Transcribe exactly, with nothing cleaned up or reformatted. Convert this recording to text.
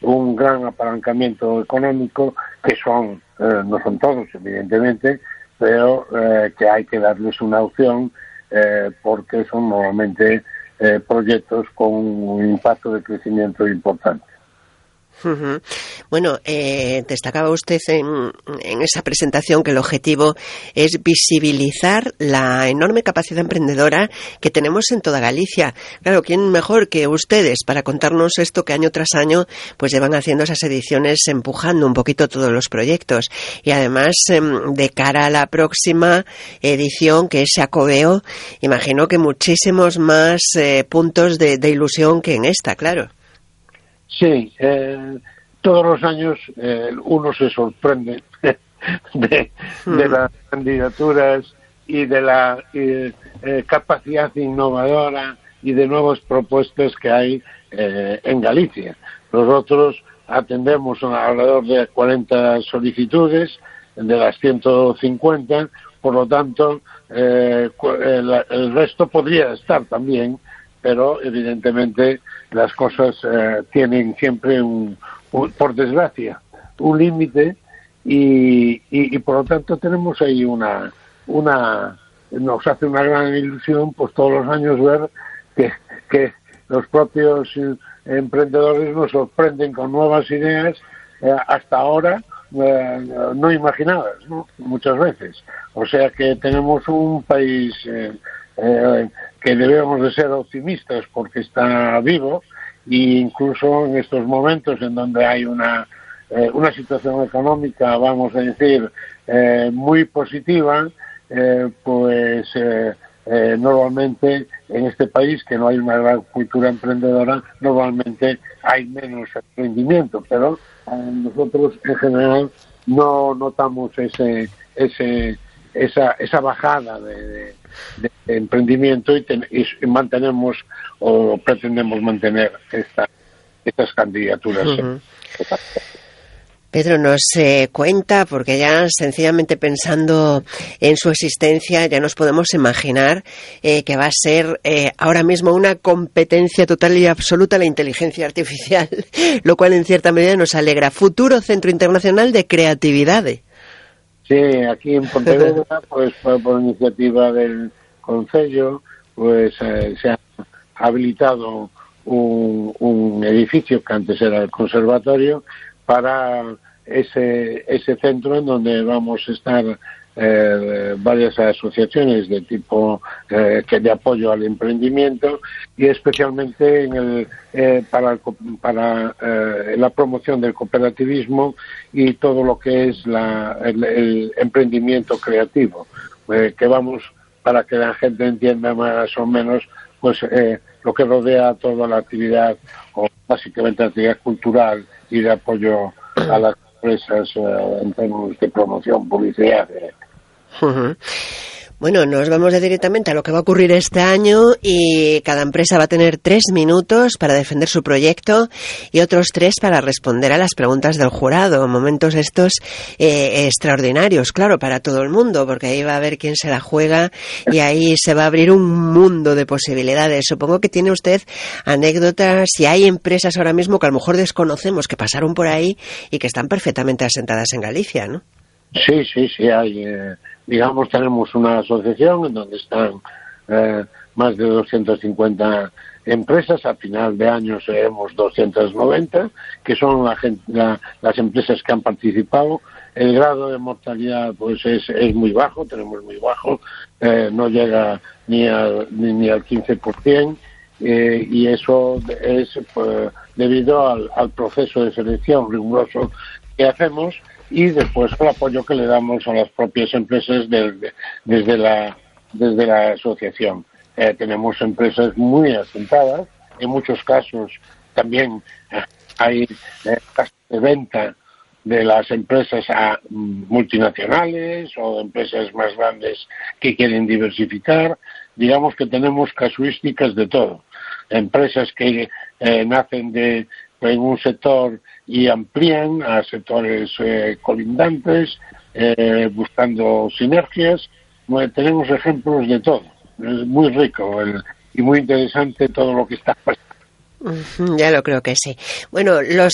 un gran apalancamiento económico, que son, eh, no son todos, evidentemente, pero eh, que hay que darles una opción, eh, porque son normalmente eh, proyectos con un impacto de crecimiento importante. Uh-huh. Bueno, eh, destacaba usted en, en esa presentación que el objetivo es visibilizar la enorme capacidad emprendedora que tenemos en toda Galicia. Claro, ¿quién mejor que ustedes para contarnos esto que año tras año pues llevan haciendo esas ediciones, empujando un poquito todos los proyectos? Y además, eh, de cara a la próxima edición, que es Xacobeo, imagino que muchísimos más eh, puntos de, de ilusión que en esta, claro. Sí, eh, todos los años eh, uno se sorprende de, de, de las candidaturas y de la eh, eh, capacidad innovadora y de nuevas propuestas que hay eh, en Galicia. Nosotros atendemos alrededor de cuarenta solicitudes de las ciento cincuenta, por lo tanto eh, el, el resto podría estar también, pero evidentemente las cosas eh, tienen siempre, un, un, por desgracia, un límite y, y, y por lo tanto tenemos ahí una, una, nos hace una gran ilusión pues todos los años ver que, que los propios emprendedores nos sorprenden con nuevas ideas eh, hasta ahora eh, no imaginadas, ¿no? Muchas veces. O sea que tenemos un país eh, eh, que debemos de ser optimistas porque está vivo, e incluso en estos momentos en donde hay una eh, una situación económica, vamos a decir, eh, muy positiva, eh, pues eh, eh, normalmente en este país, que no hay una gran cultura emprendedora, normalmente hay menos emprendimiento, pero eh, nosotros en general no notamos ese ese esa esa bajada de, de, de emprendimiento y, ten, y mantenemos o pretendemos mantener esta, estas candidaturas. Uh-huh. Pedro, nos eh, cuenta, porque ya sencillamente pensando en su existencia ya nos podemos imaginar eh, que va a ser eh, ahora mismo una competencia total y absoluta la inteligencia artificial, lo cual en cierta medida nos alegra. Futuro Centro Internacional de Creatividad. Sí, aquí en Pontevedra, pues por, por iniciativa del Concello, pues eh, se ha habilitado un, un edificio que antes era el conservatorio para ese ese centro en donde vamos a estar eh, varias asociaciones de tipo eh, que de apoyo al emprendimiento y especialmente en el, eh, para el, para eh, la promoción del cooperativismo y todo lo que es la, el, el emprendimiento creativo, eh, que vamos, para que la gente entienda más o menos pues eh, lo que rodea toda la actividad, o básicamente la actividad cultural y de apoyo a las empresas eh, en términos de promoción, publicidad. Eh. Uh-huh. Bueno, nos vamos directamente a lo que va a ocurrir este año y cada empresa va a tener tres minutos para defender su proyecto y otros tres para responder a las preguntas del jurado. Momentos estos eh, extraordinarios, claro, para todo el mundo, porque ahí va a ver quién se la juega y ahí se va a abrir un mundo de posibilidades. Supongo que tiene usted anécdotas y hay empresas ahora mismo que a lo mejor desconocemos, que pasaron por ahí y que están perfectamente asentadas en Galicia, ¿no? Sí, sí, sí, hay... Eh... Digamos, tenemos una asociación en donde están eh, más de doscientas cincuenta empresas. A final de año seremos doscientas noventa, que son la gente, la, las empresas que han participado. El grado de mortalidad pues es, es muy bajo, tenemos muy bajo, eh, no llega ni al, ni, ni al quince por ciento, eh, y eso es pues, debido al, al proceso de selección riguroso que hacemos y después el apoyo que le damos a las propias empresas desde, desde la desde la asociación. Eh, tenemos empresas muy asentadas, en muchos casos también eh, hay eh, casos de venta de las empresas a mm, multinacionales o empresas más grandes que quieren diversificar. Digamos que tenemos casuísticas de todo. Empresas que eh, nacen de en un sector y amplían a sectores eh, colindantes, eh, buscando sinergias. Bueno, tenemos ejemplos de todo. Es muy rico el, y muy interesante todo lo que está pasando. Ya lo creo que sí. Bueno, los